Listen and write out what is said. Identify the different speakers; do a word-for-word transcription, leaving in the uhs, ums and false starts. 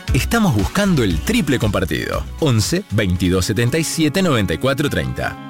Speaker 1: estamos buscando el triple compartido. once, veintidós setenta y siete, noventa y cuatro treinta.